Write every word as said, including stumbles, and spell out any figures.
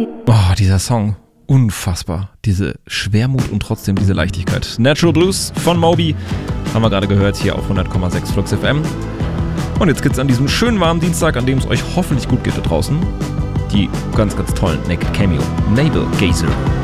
Oh, dieser Song. Unfassbar. Diese Schwermut und trotzdem diese Leichtigkeit. Natural Blues von Moby. Haben wir gerade gehört hier auf hundert Komma sechs Flux F M. Und jetzt geht's an diesem schönen warmen Dienstag, an dem es euch hoffentlich gut geht da draußen. Die ganz, ganz tollen Naked Cameo. Navel Gazer.